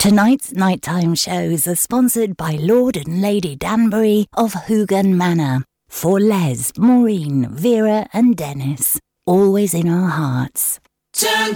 Tonight's nighttime shows are sponsored by Lord and Lady Danbury of Hoogan Manor. For Les, Maureen, Vera and Dennis, always in our hearts. Turn